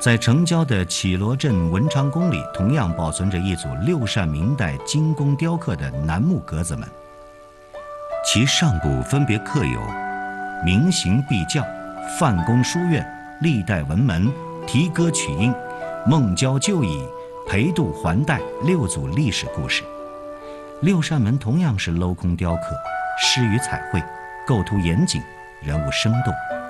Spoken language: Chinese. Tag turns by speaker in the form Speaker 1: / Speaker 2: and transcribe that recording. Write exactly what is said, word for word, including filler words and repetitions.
Speaker 1: 在城郊的绮罗镇文昌宫里，同样保存着一组六扇明代精工雕刻的楠木格子门，其上部分别刻有明行壁教、范公书院、历代文门、题歌曲音、孟郊旧矣、裴度还代六组历史故事。六扇门同样是镂空雕刻，施于彩绘，构图严谨，人物生动。